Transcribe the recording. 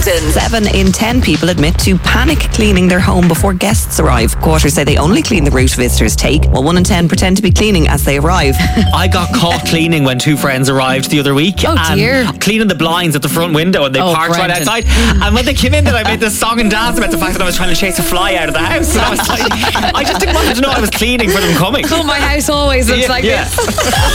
London. 7 in 10 people admit to panic cleaning their home before guests arrive. Quarters say they only clean the route visitors take, while 1 in 10 pretend to be cleaning as they arrive. I got caught cleaning when 2 friends arrived the other week. Oh, dear. Cleaning the blinds at the front window, and they parked right Brendan. outside. And when they came in, then I made this song and dance about the fact that I was trying to chase a fly out of the house. And I was like, I just didn't want them to know I was cleaning for them coming. Oh, my house always looks like this.